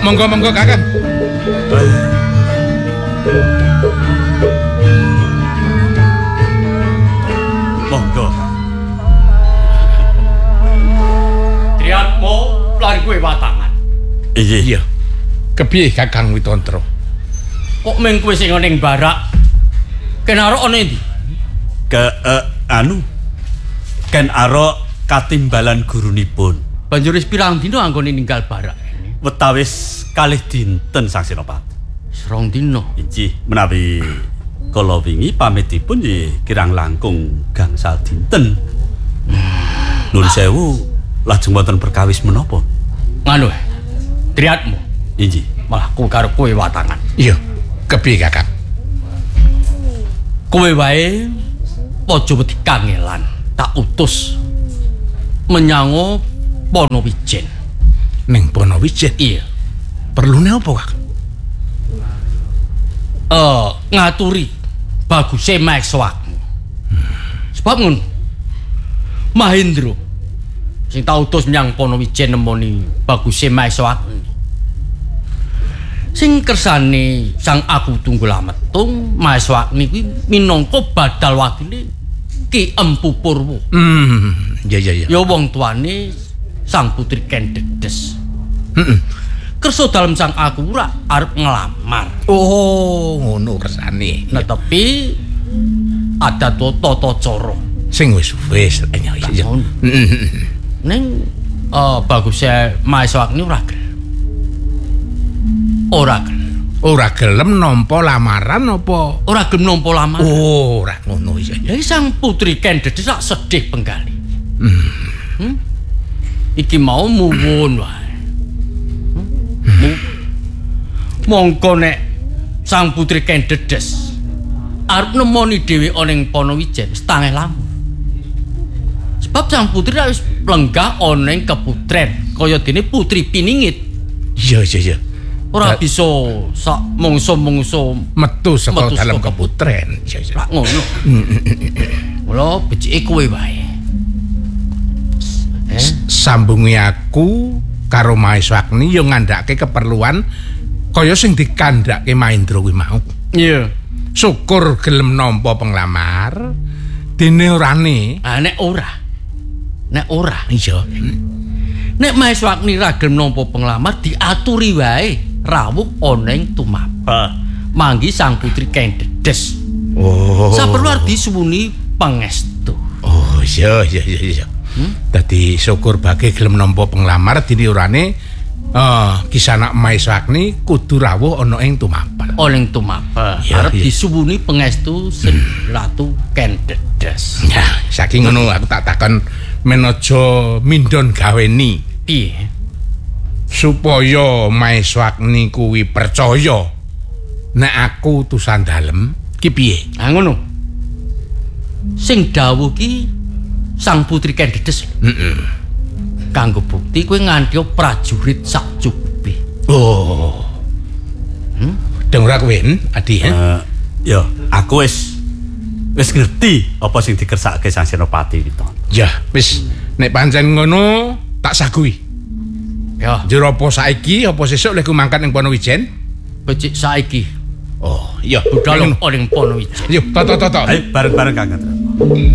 Monggo Kakang. Monggo. Triatmo lan kowe watangan. Iya. Kepiye Kakang Witantra? Kok meng kowe sing ning barak? Kenaro ana endi? Ken aro katimbalan gurunipun. Banjur wis pirang dina anggone ninggal barak ini? Wetawis kalih dinten Sang Senopati. Serong dina. Injih menawi kala wingi pamitipun nggih kirang langkung gangsal dinten. Nuwun sewu, lajeng wonten perkawis menapa? Nganu Triatmo. Injih. Malah kowe karo kowe watangan. Iya, kepiye Kakang? Kowe wae aja wedi kangelan. Tak utus menyango Ponowijen. Ning Ponowijen? Iya. Perlune apa, Kak? Ngaturi baguse maeswakmu. Sebab ngono. Mahendra sing tak utus menyang Ponowijen nemoni baguse maeswakmu. Sing kersane Sang Aku Tunggul Ametung maeswakni kuwi minangka badal wakile Ki Empu Purwo. Iya. Ya wong tuane Sang Putri Kendedes. Heeh. Kersa dalem Sang Aku ora arep ngelamar. Oh, ngono kersane. Netepi ada tata cara. Sing wis iya. Ning bagusnya maeswakni ora gelem. Ora gelem nampa lamaran apa? Ora gelem nampa lamaran. Oh, ora ngono iya. Jadi Sang Putri Kendedes sak sedih penggali. Iki mau muwun wae. Mongko nek Sang Putri Kendedes arep nemoni dhewe ana ing Ponowijen wis tangeh lamun. Sebab Sang Putri wis lenggah ana ing keputren kaya dene Putri Piningit. Iya. Ora bisa sak mungsu-mungsu metu saka dalam keputren. Iya. Lah ngono. Mula becike kowe wae. Sambungi aku karo Maeswakni yo ngandhake keperluan kaya sing dikandhake Mahendra kuwi mau. Iya. Syukur gelem nampa penglamar dene orane. Nek ora. Iya. Nek Maeswakni ra gelem nampa penglamar diaturi wae rawuh ana ing tumapel. Manggi Sang Putri Kendedes. Oh. Saperlu arep disuwuni pangestu. Oh, iya. Dadi syukur bage gelem nampa penglamar dene orane Kisanak Maeswakni kudu rawuh ana ing tumapel. Ana ing tumapel. Arep disuwuni pangestu sing Ratu Kendedes. Ya, saking ngono aku tak takon men aja mindon gaweni. Piye? Supaya Maeswakni kuwi percaya nek aku utusan dalem ki piye? Ha ngono. Sing dawuh ki Sang Putri Kendedes. Kanggo bukti kowe nganti prajurit sak cukupe. Oh. Deng ora kowe, Adi, Ya, aku wis ngerti apa sing dikersakake Sang Senopati kita. Ya, wis nek pancen ngono tak sagui. Ya, Jero apa saiki apa sesuk lek ku mangkat ning Ponowijen? becik saiki. Oh, iya. Budal ning Ponowijen. Yo, to. Ayo bareng-bareng Kang.